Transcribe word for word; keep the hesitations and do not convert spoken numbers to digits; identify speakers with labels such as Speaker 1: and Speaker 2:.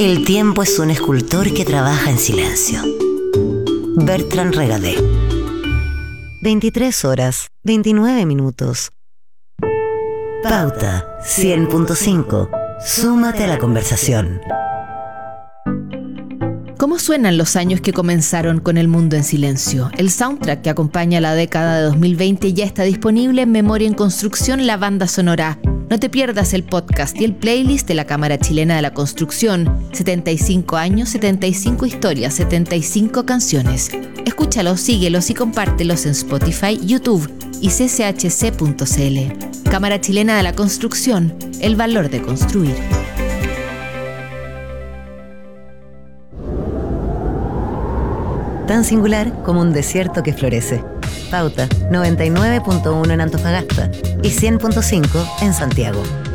Speaker 1: El tiempo es un escultor que trabaja en silencio. Bertrand Regadé. veintitrés horas, veintinueve minutos. Pauta cien punto cinco. Súmate a la conversación.
Speaker 2: ¿Cómo suenan los años que comenzaron con El Mundo en Silencio? El soundtrack que acompaña la década de dos mil veinte ya está disponible en Memoria en Construcción, la banda sonora. No te pierdas el podcast y el playlist de la Cámara Chilena de la Construcción. setenta y cinco años, setenta y cinco historias, setenta y cinco canciones. Escúchalos, síguelos y compártelos en Spotify, YouTube y c c h c punto c l. Cámara Chilena de la Construcción, el valor de construir.
Speaker 1: Tan singular como un desierto que florece. Pauta noventa y nueve punto uno en Antofagasta y cien punto cinco en Santiago.